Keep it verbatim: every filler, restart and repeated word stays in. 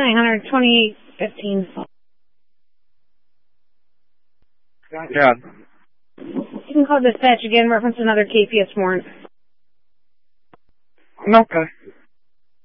nine hundred twenty-eight fifteen. Yeah. You can call dispatch again, reference another K P S warrant. Okay.